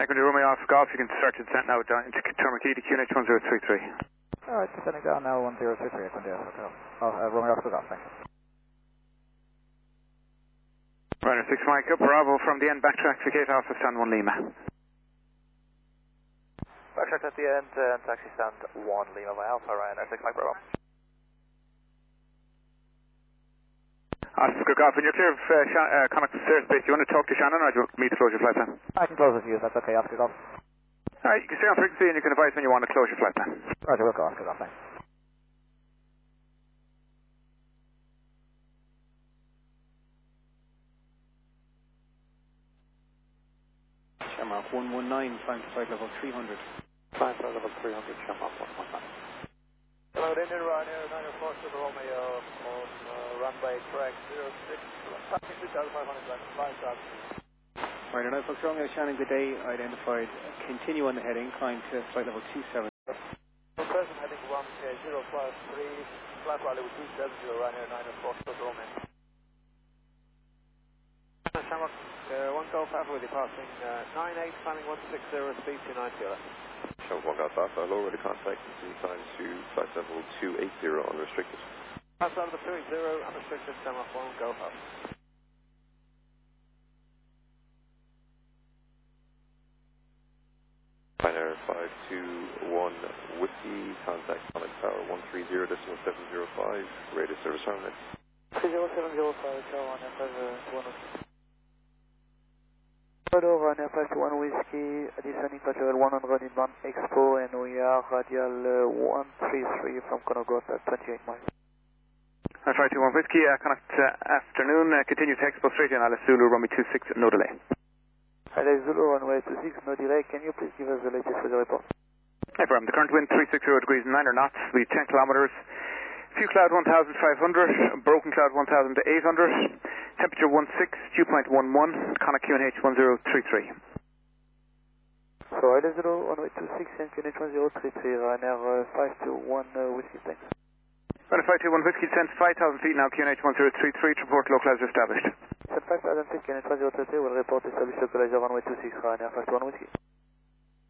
Equity Romeo Alpha Golf, you can start to descent now down into Tourmakeed to QNH 1033. Alright, descending down now 1033, Equity Romeo Alpha Golf, thanks. Runner 6 Mike up, Bravo from the end, backtrack to gate Alpha stand 1 Lima. Backtrack at the end, taxi stand 1 Lima by Alpha, Ryanair 6 Mike Bravo. Alpha Golf, when you're clear of Connacht airspace, do you want to talk to Shannon or do you want me to close your flight plan? I can close it for you, that's okay, Alpha Golf. Alright, you can stay on frequency and you can advise when you want to close your flight plan. Roger, we'll go Alpha Golf, thanks. Shamrock 119, climb to flight level 300. Climb to level 300, Shamrock 119. Hello, Indian Ryanair 904 Super Romeo on runway track 06, traffic 2,500, 5,000. Right, and Fox Romeo, Shannon, good day. Identified, continue on the heading, climb to flight level 27. Present heading 1K053, flight value 270, Ryanair 904 Super Romeo. Shamrock 1 Golf Alpha with you passing 98, climbing 160, speed 290. Shamrock 1 Golf Alpha, I'll already contact and climb to flight level 280 unrestricted. Flight level 280 unrestricted, Shamrock 1 Golf Alpha. Ryanair 521 Whiskey, contact Connacht Tower 130.705, radio service terminal. 30705, Ryanair 521. Hello, Ryanair 521 Whiskey, descending flight level 100 inbound Expo, and we are radial 133 from Connaught at 28 miles. 521 Whiskey, Connacht afternoon, continue to Expo straight in, Alice Zulu, runway 26, no delay. Alice Zulu, runway 26, no delay, can you please give us the latest weather report? Hi, Bram, the current wind 360 degrees 9 knots, we 10 kilometers. Few cloud 1,500, broken cloud 1,800, temperature 16, dew point 11, Connacht QNH 1033. So Alice Zulu, runway 26 and QNH 1033, Ryanair 521 Whiskey, thanks. Ryanair 521 Whiskey descends 5,000 feet now, QNH 1033, report localizer established. Set 5,000 feet, QNH 1033, will report established localizer runway 26, Ryanair 521 Whiskey.